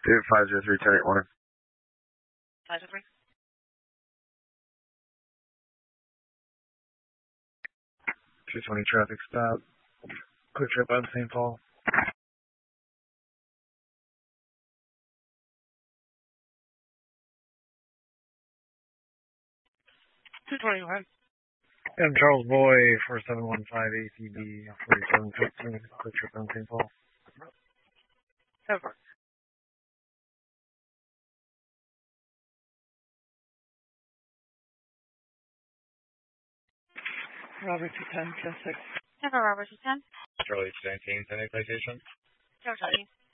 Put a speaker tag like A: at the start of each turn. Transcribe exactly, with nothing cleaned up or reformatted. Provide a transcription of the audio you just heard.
A: Two five zero three ten eight one.
B: Five zero three.
A: Two twenty traffic stop. Quick trip out of Saint Paul.
B: Two twenty one.
A: I'm Charles Boy, four seven one five A C B, forty-seven fifteen, quick trip on Saint Paul.
B: Over. Robert two ten, ten six.
C: Ever Robert two ten.
A: Charlie two nineteen, ten eight citation.
C: Charlie.